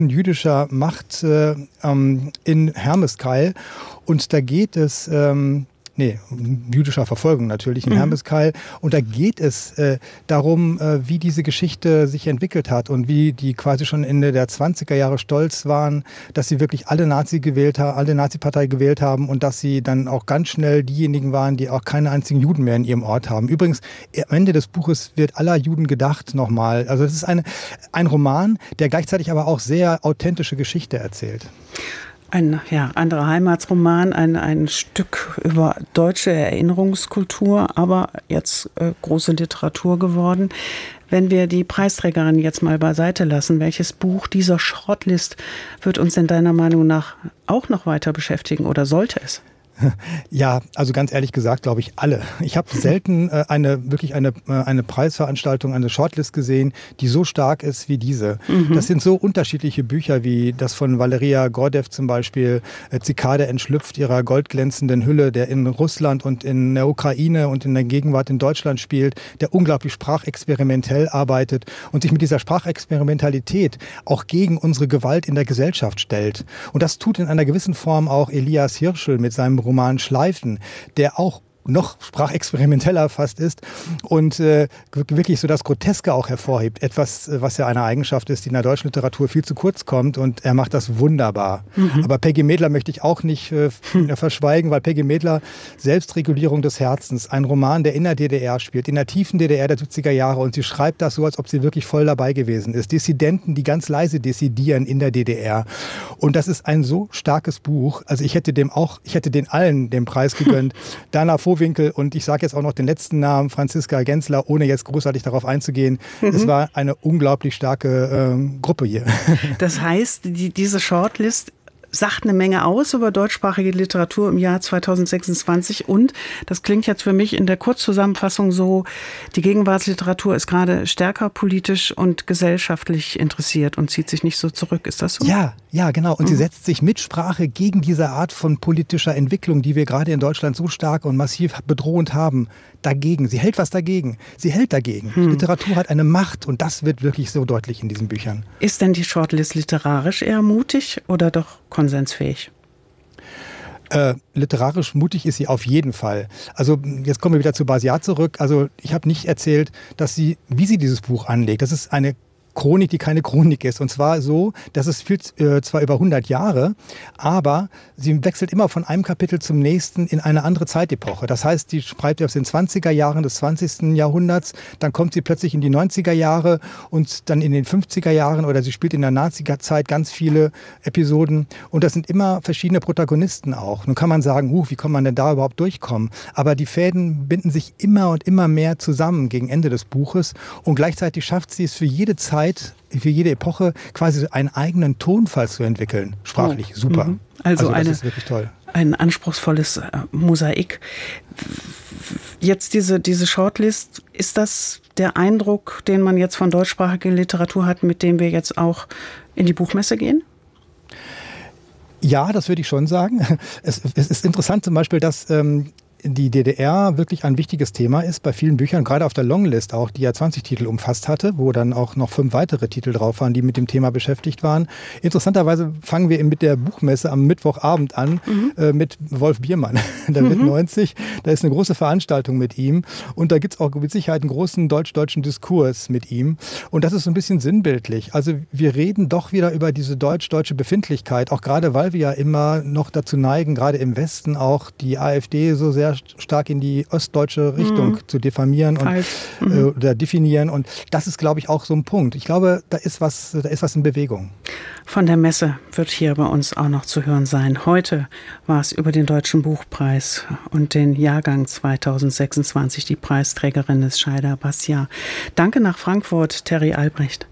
jüdischer Macht in Hermeskeil. Und da geht es, jüdischer Verfolgung natürlich in Hermeskeil. Und da geht es darum, wie diese Geschichte sich entwickelt hat und wie die quasi schon Ende der 20er Jahre stolz waren, dass sie wirklich alle Nazi-Partei gewählt haben und dass sie dann auch ganz schnell diejenigen waren, die auch keine einzigen Juden mehr in ihrem Ort haben. Übrigens, am Ende des Buches wird aller Juden gedacht nochmal. Also das ist ein Roman, der gleichzeitig aber auch sehr authentische Geschichte erzählt. Ein anderer Heimatsroman, ein Stück über deutsche Erinnerungskultur, aber jetzt große Literatur geworden. Wenn wir die Preisträgerin jetzt mal beiseite lassen, welches Buch dieser Shortlist wird uns denn deiner Meinung nach auch noch weiter beschäftigen oder sollte es? Ja, also ganz ehrlich gesagt, glaube ich, alle. Ich habe selten eine Preisveranstaltung, eine Shortlist gesehen, die so stark ist wie diese. Das sind so unterschiedliche Bücher wie das von Valeria Gordev zum Beispiel, Zikade entschlüpft ihrer goldglänzenden Hülle, der in Russland und in der Ukraine und in der Gegenwart in Deutschland spielt, der unglaublich sprachexperimentell arbeitet und sich mit dieser Sprachexperimentalität auch gegen unsere Gewalt in der Gesellschaft stellt. Und das tut in einer gewissen Form auch Elias Hirschl mit seinem Roman Schleifen, der auch noch sprachexperimenteller fast ist und wirklich so das Groteske auch hervorhebt. Etwas, was ja eine Eigenschaft ist, die in der deutschen Literatur viel zu kurz kommt und er macht das wunderbar. Aber Peggy Medler möchte ich auch nicht verschweigen, weil Peggy Medler Selbstregulierung des Herzens, ein Roman, der in der DDR spielt, in der tiefen DDR der 70er Jahre und sie schreibt das so, als ob sie wirklich voll dabei gewesen ist. Dissidenten, die ganz leise dezidieren in der DDR. Und das ist ein so starkes Buch. Also ich hätte den allen den Preis gegönnt. Dana Vohwinkel und ich sage jetzt auch noch den letzten Namen, Franziska Gensler, ohne jetzt großartig darauf einzugehen. Es war eine unglaublich starke Gruppe hier. Das heißt, diese Shortlist sagt eine Menge aus über deutschsprachige Literatur im Jahr 2026 und das klingt jetzt für mich in der Kurzzusammenfassung so, die Gegenwartsliteratur ist gerade stärker politisch und gesellschaftlich interessiert und zieht sich nicht so zurück. Ist das so? Ja, genau. Und sie setzt sich mit Sprache gegen diese Art von politischer Entwicklung, die wir gerade in Deutschland so stark und massiv bedrohend haben, dagegen. Sie hält was dagegen. Sie hält dagegen. Literatur hat eine Macht und das wird wirklich so deutlich in diesen Büchern. Ist denn die Shortlist literarisch eher mutig oder doch konsensfähig? Literarisch mutig ist sie auf jeden Fall. Also jetzt kommen wir wieder zu Basiat zurück. Also ich habe nicht erzählt, wie sie dieses Buch anlegt. Das ist eine Chronik, die keine Chronik ist. Und zwar so, dass es spielt zwar über 100 Jahre, aber sie wechselt immer von einem Kapitel zum nächsten in eine andere Zeitepoche. Das heißt, sie schreibt aus den 20er Jahren des 20. Jahrhunderts, dann kommt sie plötzlich in die 90er Jahre und dann in den 50er Jahren oder sie spielt in der Nazi-Zeit ganz viele Episoden und das sind immer verschiedene Protagonisten auch. Nun kann man sagen, wie kann man denn da überhaupt durchkommen? Aber die Fäden binden sich immer und immer mehr zusammen gegen Ende des Buches und gleichzeitig schafft sie es für jede Zeit, für jede Epoche quasi einen eigenen Tonfall zu entwickeln. Sprachlich, super. Also das ist wirklich toll. Ein anspruchsvolles Mosaik. Jetzt diese Shortlist, ist das der Eindruck, den man jetzt von deutschsprachiger Literatur hat, mit dem wir jetzt auch in die Buchmesse gehen? Ja, das würde ich schon sagen. Es ist interessant zum Beispiel, dass die DDR wirklich ein wichtiges Thema ist bei vielen Büchern, gerade auf der Longlist auch, die ja 20 Titel umfasst hatte, wo dann auch noch 5 weitere Titel drauf waren, die mit dem Thema beschäftigt waren. Interessanterweise fangen wir mit der Buchmesse am Mittwochabend an mit Wolf Biermann. Der wird 90, da ist eine große Veranstaltung mit ihm und da gibt es auch mit Sicherheit einen großen deutsch-deutschen Diskurs mit ihm und das ist so ein bisschen sinnbildlich. Also wir reden doch wieder über diese deutsch-deutsche Befindlichkeit, auch gerade weil wir ja immer noch dazu neigen, gerade im Westen auch die AfD so sehr stark in die ostdeutsche Richtung zu diffamieren und oder definieren. Und das ist, glaube ich, auch so ein Punkt. Ich glaube, da ist was in Bewegung. Von der Messe wird hier bei uns auch noch zu hören sein. Heute war es über den Deutschen Buchpreis und den Jahrgang 2026. Die Preisträgerin ist Shaida Bastiat. Danke nach Frankfurt, Terry Albrecht.